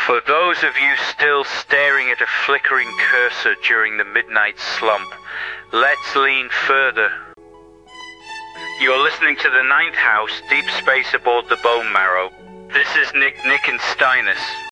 For those of you still staring at a flickering cursor during the midnight slump, let's lean further. You're listening to the Ninth House, Deep Space Aboard the Bone Marrow. This is Nick and Steinus.